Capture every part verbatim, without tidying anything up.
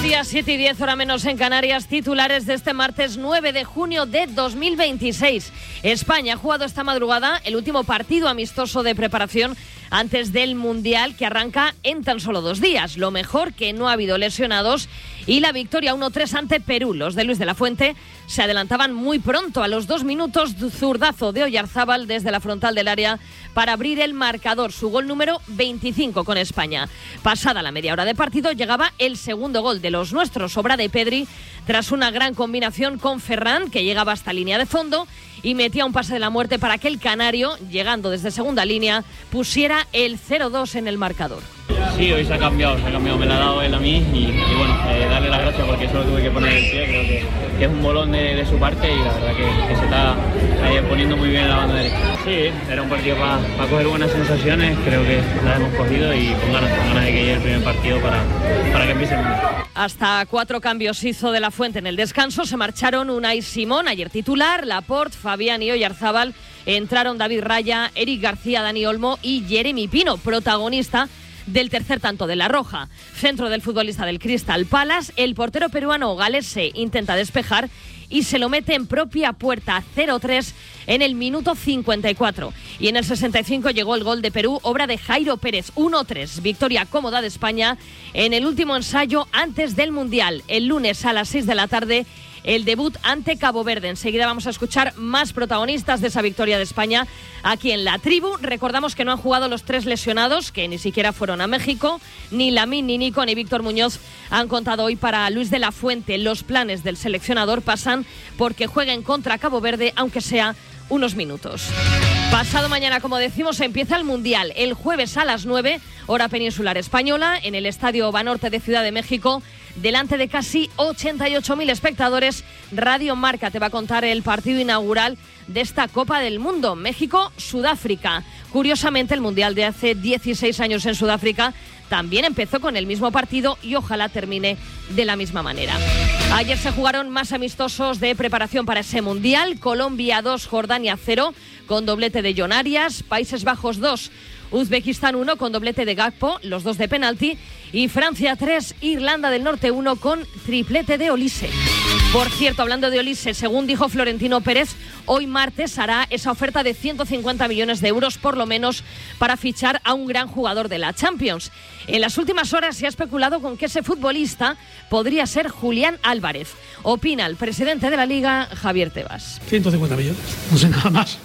días, siete y diez, hora menos en Canarias. Titulares de este martes nueve de junio de dos mil veintiséis. España ha jugado esta madrugada el último partido amistoso de preparación antes del Mundial, que arranca en tan solo dos días. Lo mejor, que no ha habido lesionados, y la victoria uno tres ante Perú. Los de Luis de la Fuente se adelantaban muy pronto. A los dos minutos, zurdazo de Oyarzábal desde la frontal del área para abrir el marcador. Su gol número veinticinco con España. Pasada la media hora de partido, llegaba el segundo gol de los nuestros, obra de Pedri, tras una gran combinación con Ferran, que llegaba hasta línea de fondo y metía un pase de la muerte para que el canario, llegando desde segunda línea, pusiera el cero dos en el marcador. Sí, hoy se ha cambiado, se ha cambiado, me la ha dado él a mí y, y bueno, eh, darle las gracias porque solo tuve que poner el pie. Creo que, que es un bolón de, de su parte y la verdad que, que se está eh, poniendo muy bien en la banda derecha. Sí, era un partido para pa coger buenas sensaciones, creo que las hemos cogido y con ganas, con ganas de que llegue el primer partido para, para que empiece el mundo. Hasta cuatro cambios hizo de la Fuente en el descanso. Se marcharon Unai Simón, ayer titular, Laporte, Fabián y Oyarzábal. Entraron David Raya, Eric García, Dani Olmo y Jeremy Pino, protagonista del tercer tanto de La Roja. Centro del futbolista del Crystal Palace. El portero peruano Galese intenta despejar y se lo mete en propia puerta, cero tres en el minuto cincuenta y cuatro. Y en el sesenta y cinco llegó el gol de Perú, obra de Jairo Pérez, uno tres. Victoria cómoda de España en el último ensayo antes del Mundial. El lunes a las seis de la tarde, el debut ante Cabo Verde. Enseguida vamos a escuchar más protagonistas de esa victoria de España aquí en La Tribu. Recordamos que no han jugado los tres lesionados, que ni siquiera fueron a México. Ni Lamine, ni Nico, ni Víctor Muñoz han contado hoy para Luis de la Fuente. Los planes del seleccionador pasan porque jueguen contra Cabo Verde, aunque sea unos minutos. Pasado mañana, como decimos, empieza el Mundial. El jueves a las nueve, hora peninsular española, en el Estadio Banorte de Ciudad de México, delante de casi ochenta y ocho mil espectadores. Radio Marca te va a contar el partido inaugural de esta Copa del Mundo, México-Sudáfrica. Curiosamente, el Mundial de hace dieciséis años en Sudáfrica también empezó con el mismo partido y ojalá termine de la misma manera. Ayer se jugaron más amistosos de preparación para ese Mundial. Colombia dos, Jordania cero, con doblete de John Arias. Países Bajos dos, Uzbekistán uno, con doblete de Gakpo, los dos de penalti. Y Francia tres, Irlanda del Norte uno, con triplete de Olise. Por cierto, hablando de Olise, según dijo Florentino Pérez, hoy martes hará esa oferta de ciento cincuenta millones de euros por lo menos para fichar a un gran jugador de la Champions. En las últimas horas se ha especulado con que ese futbolista podría ser Julián Álvarez. Opina el presidente de la Liga, Javier Tebas. ciento cincuenta millones, no sé nada más.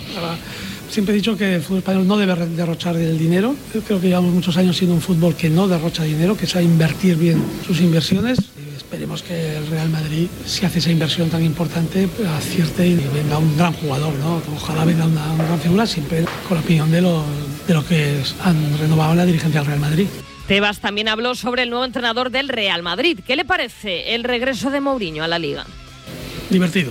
Siempre he dicho que el fútbol español no debe derrochar el dinero. Yo creo que llevamos muchos años siendo un fútbol que no derrocha dinero, que sabe invertir bien sus inversiones. Y esperemos que el Real Madrid, si hace esa inversión tan importante, acierte y venga un gran jugador, ¿no? Ojalá venga una, una gran figura, siempre con la opinión de los de lo que han renovado la dirigencia del Real Madrid. Tebas también habló sobre el nuevo entrenador del Real Madrid. ¿Qué le parece el regreso de Mourinho a la Liga? Divertido.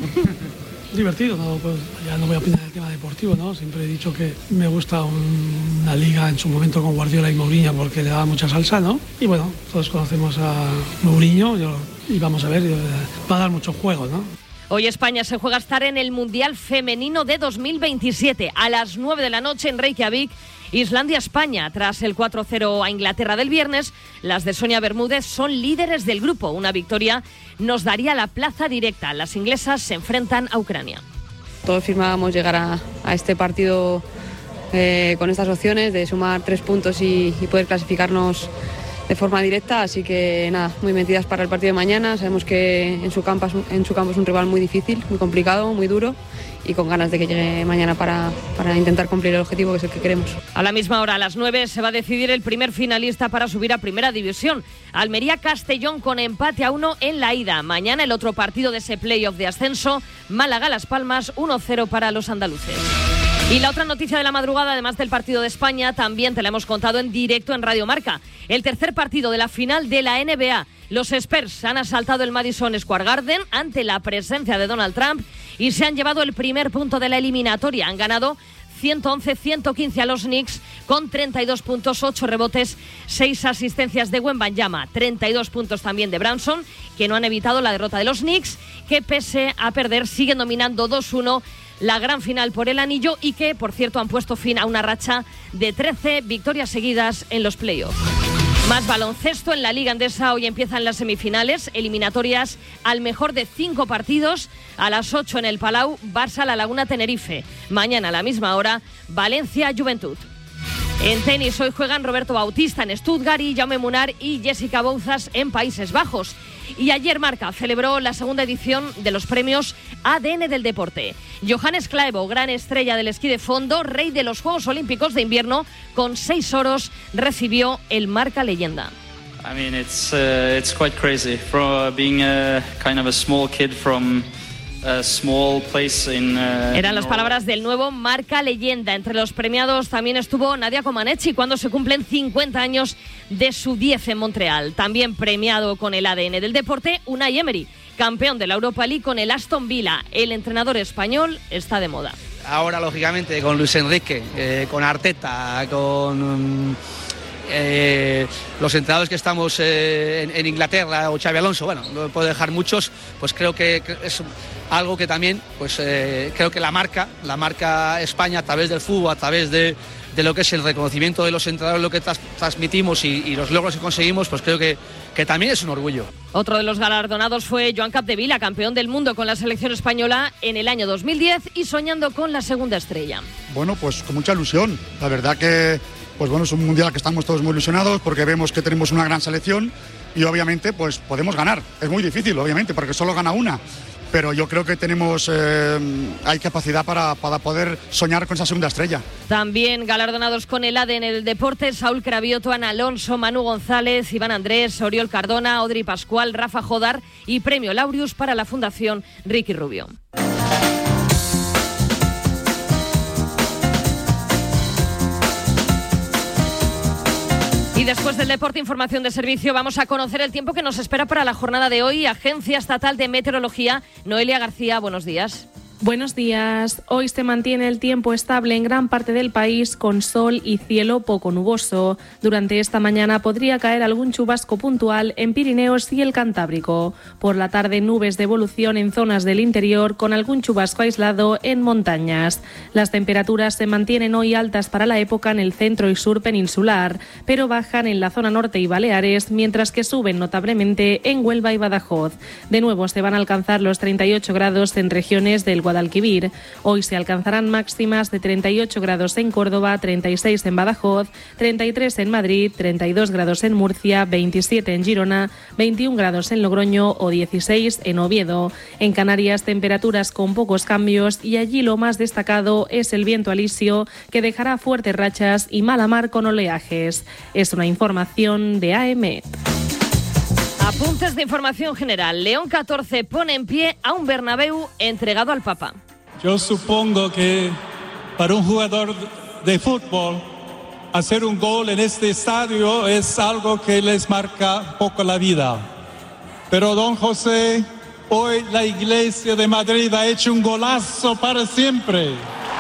Divertido, no, pues ya no voy a opinar del tema deportivo, ¿no? Siempre he dicho que me gusta un, una liga en su momento con Guardiola y Mourinho porque le daba mucha salsa, ¿no? Y bueno, todos conocemos a Mourinho yo, y vamos a ver, yo, va a dar mucho juego, ¿no? Hoy España se juega a estar en el Mundial Femenino de dos mil veintisiete. A las nueve de la noche en Reykjavik, Islandia-España. Tras el cuatro cero a Inglaterra del viernes, las de Sonia Bermúdez son líderes del grupo. Una victoria nos daría la plaza directa. Las inglesas se enfrentan a Ucrania. Todos firmábamos llegar a, a este partido eh, con estas opciones de sumar tres puntos y, y poder clasificarnos de forma directa, así que nada, muy metidas para el partido de mañana. Sabemos que en su campo es un, en su campo es un rival muy difícil, muy complicado, muy duro y con ganas de que llegue mañana para, para intentar cumplir el objetivo que es el que queremos. A la misma hora, a las nueve, se va a decidir el primer finalista para subir a Primera División. Almería-Castellón con empate a uno en la ida. Mañana el otro partido de ese playoff de ascenso, Málaga-Las Palmas, uno cero para los andaluces. Y la otra noticia de la madrugada, además del partido de España, también te la hemos contado en directo en Radio Marca. El tercer partido de la final de la N B A. Los Spurs han asaltado el Madison Square Garden ante la presencia de Donald Trump y se han llevado el primer punto de la eliminatoria. Han ganado ciento once a ciento quince a los Knicks con treinta y dos puntos, ocho rebotes, seis asistencias de Wembanyama, treinta y dos puntos también de Branson, que no han evitado la derrota de los Knicks, que pese a perder siguen dominando dos uno la gran final por el anillo y que, por cierto, han puesto fin a una racha de trece victorias seguidas en los playoffs. Más baloncesto en la Liga Endesa. Hoy empiezan las semifinales, eliminatorias al mejor de cinco partidos. A las ocho en el Palau, Barça La Laguna Tenerife. Mañana a la misma hora, Valencia Juventud. En tenis hoy juegan Roberto Bautista en Stuttgart y Jaume Munar y Jessica Bouzas en Países Bajos. Y ayer Marca celebró la segunda edición de los premios A D N del deporte. Johannes Klaebo, gran estrella del esquí de fondo, rey de los Juegos Olímpicos de Invierno, con seis oros, recibió el Marca Leyenda. I mean, it's uh, it's quite crazy from uh, being a kind of a small kid from a small place in uh, Eran las palabras del nuevo Marca Leyenda. Entre los premiados también estuvo Nadia Comaneci cuando se cumplen cincuenta años de su diez en Montreal. También premiado con el A D N del deporte, Unai Emery, campeón de la Europa League con el Aston Villa. El entrenador español está de moda. Ahora, lógicamente, con Luis Enrique, eh, con Arteta, con um, eh, los entrenadores que estamos eh, en, en Inglaterra o Xabi Alonso, bueno, no puedo dejar muchos, pues creo que, que es algo que también, pues eh, creo que la marca, la marca España a través del fútbol, a través de, de lo que es el reconocimiento de los entrenadores, lo que tras, transmitimos y, y los logros que conseguimos, pues creo que, que también es un orgullo. Otro de los galardonados fue Joan Capdevila, campeón del mundo con la selección española en el año dos mil diez y soñando con la segunda estrella. Bueno, pues con mucha ilusión. La verdad que pues bueno, es un mundial que estamos todos muy ilusionados porque vemos que tenemos una gran selección y obviamente pues podemos ganar. Es muy difícil, obviamente, porque solo gana una. Pero yo creo que tenemos, eh, hay capacidad para, para poder soñar con esa segunda estrella. También galardonados con el A D N del deporte, Saúl Cravioto, Ana Alonso, Manu González, Iván Andrés, Oriol Cardona, Audrey Pascual, Rafa Jodar y premio Laureus para la Fundación Ricky Rubio. Y después del deporte, información de servicio, vamos a conocer el tiempo que nos espera para la jornada de hoy. Agencia Estatal de Meteorología, Noelia García, buenos días. Buenos días. Hoy se mantiene el tiempo estable en gran parte del país con sol y cielo poco nuboso. Durante esta mañana podría caer algún chubasco puntual en Pirineos y el Cantábrico. Por la tarde, nubes de evolución en zonas del interior con algún chubasco aislado en montañas. Las temperaturas se mantienen hoy altas para la época en el centro y sur peninsular, pero bajan en la zona norte y Baleares, mientras que suben notablemente en Huelva y Badajoz. De nuevo se van a alcanzar los treinta y ocho grados en regiones del Guadalquivir. Hoy se alcanzarán máximas de treinta y ocho grados en Córdoba, treinta y seis en Badajoz, treinta y tres en Madrid, treinta y dos grados en Murcia, veintisiete en Girona, veintiún grados en Logroño o dieciséis en Oviedo. En Canarias, temperaturas con pocos cambios y allí lo más destacado es el viento alisio, que dejará fuertes rachas y mala mar con oleajes. Es una información de A E M E T. Apuntes de información general. León catorce pone en pie a un Bernabéu entregado al Papa. Yo supongo que para un jugador de fútbol hacer un gol en este estadio es algo que les marca poco la vida. Pero don José, hoy la Iglesia de Madrid ha hecho un golazo para siempre.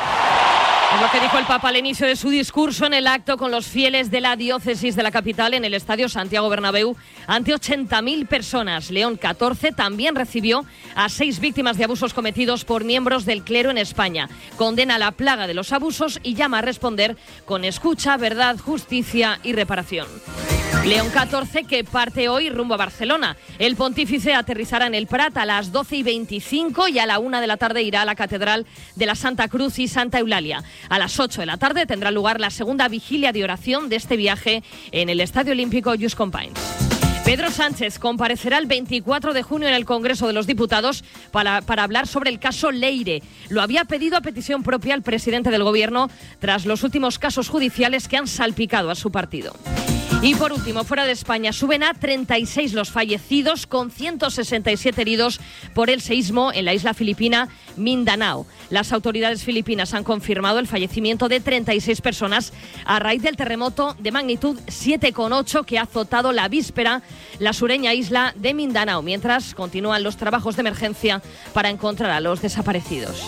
Es lo que dijo el Papa al inicio de su discurso en el acto con los fieles de la diócesis de la capital en el Estadio Santiago Bernabéu ante ochenta mil personas. León catorce también recibió a seis víctimas de abusos cometidos por miembros del clero en España. Condena la plaga de los abusos y llama a responder con escucha, verdad, justicia y reparación. León catorce que parte hoy rumbo a Barcelona. El pontífice aterrizará en el Prat a las doce y veinticinco y a la una de la tarde irá a la Catedral de la Santa Cruz y Santa Eulalia. A las ocho de la tarde tendrá lugar la segunda vigilia de oración de este viaje en el Estadio Olímpico Just Companys. Pedro Sánchez comparecerá el veinticuatro de junio en el Congreso de los Diputados para, para hablar sobre el caso Leire. Lo había pedido a petición propia el presidente del Gobierno tras los últimos casos judiciales que han salpicado a su partido. Y por último, fuera de España, suben a treinta y seis los fallecidos con ciento sesenta y siete heridos por el seísmo en la isla filipina Mindanao. Las autoridades filipinas han confirmado el fallecimiento de treinta y seis personas a raíz del terremoto de magnitud siete coma ocho que ha azotado la víspera la sureña isla de Mindanao, mientras continúan los trabajos de emergencia para encontrar a los desaparecidos.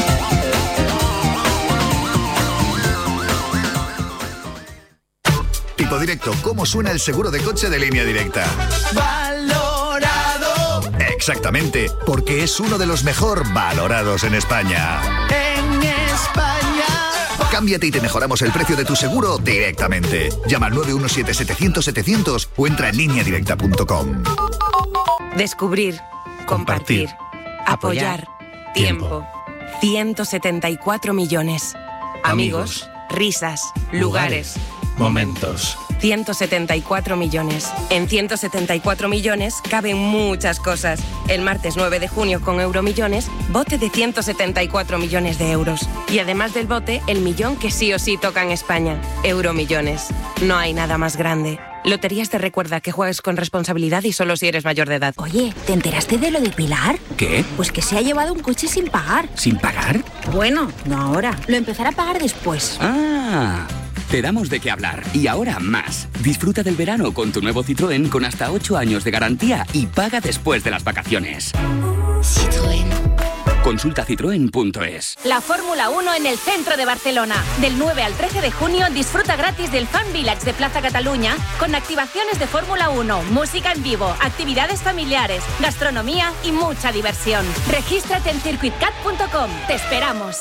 Tipo Directo, ¿cómo suena el seguro de coche de Línea Directa? Valorado. Exactamente, porque es uno de los mejor valorados en España. En España. Cámbiate y te mejoramos el precio de tu seguro directamente. Llama al nueve uno siete setecientos setecientos o entra en línea directa punto com. Descubrir, compartir, apoyar, tiempo. ciento setenta y cuatro millones. Amigos, risas, lugares, momentos. ciento setenta y cuatro millones. En ciento setenta y cuatro millones caben muchas cosas. El martes nueve de junio con Euromillones, bote de ciento setenta y cuatro millones de euros. Y además del bote, el millón que sí o sí toca en España. Euromillones. No hay nada más grande. Loterías te recuerda que juegues con responsabilidad y solo si eres mayor de edad. Oye, ¿te enteraste de lo de Pilar? ¿Qué? Pues que se ha llevado un coche sin pagar. ¿Sin pagar? Bueno, no ahora. Lo empezará a pagar después. Ah... Te damos de qué hablar. Y ahora más. Disfruta del verano con tu nuevo Citroën con hasta ocho años de garantía y paga después de las vacaciones. Citroën. Consulta citroen punto es. La Fórmula uno en el centro de Barcelona. Del nueve al trece de junio disfruta gratis del Fan Village de Plaza Cataluña con activaciones de Fórmula uno, música en vivo, actividades familiares, gastronomía y mucha diversión. Regístrate en circuit cat punto com. Te esperamos.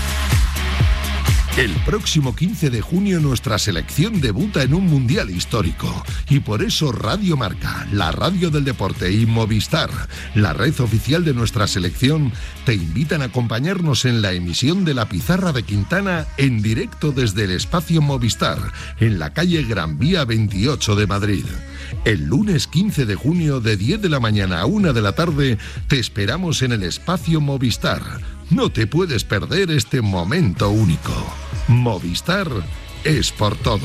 El próximo quince de junio nuestra selección debuta en un mundial histórico y por eso Radio Marca, la radio del deporte y Movistar, la red oficial de nuestra selección, te invitan a acompañarnos en la emisión de La Pizarra de Quintana en directo desde el espacio Movistar, en la calle Gran Vía veintiocho de Madrid. El lunes quince de junio de diez de la mañana a una de la tarde te esperamos en el espacio Movistar. No te puedes perder este momento único. Movistar es por todos.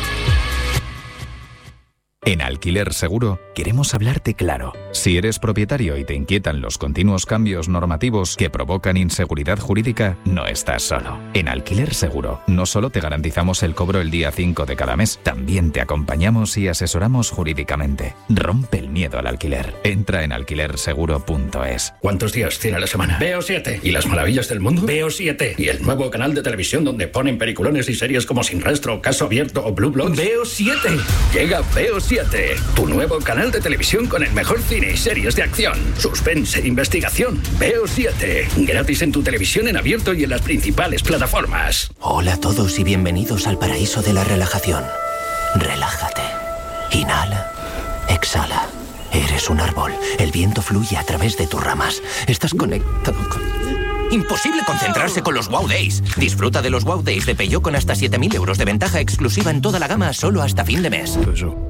En Alquiler Seguro queremos hablarte claro. Si eres propietario y te inquietan los continuos cambios normativos que provocan inseguridad jurídica, no estás solo. En Alquiler Seguro no solo te garantizamos el cobro el día cinco de cada mes, también te acompañamos y asesoramos jurídicamente. Rompe el miedo al alquiler. Entra en alquiler seguro punto es. ¿Cuántos días tiene la semana? Veo siete. ¿Y las maravillas del mundo? Veo siete. ¿Y el nuevo canal de televisión donde ponen peliculones y series como Sin Rastro, Caso Abierto o Blue Bloods? Veo siete. Llega Veo siete. Tu nuevo canal de televisión con el mejor cine y series de acción, suspense, investigación. Veo siete. Gratis en tu televisión en abierto y en las principales plataformas. Hola a todos y bienvenidos al paraíso de la relajación. Relájate. Inhala. Exhala. Eres un árbol. El viento fluye a través de tus ramas. Estás conectado con... Imposible concentrarse con los Wow Days. Disfruta de los Wow Days de Peugeot con hasta siete mil euros de ventaja exclusiva en toda la gama solo hasta fin de mes.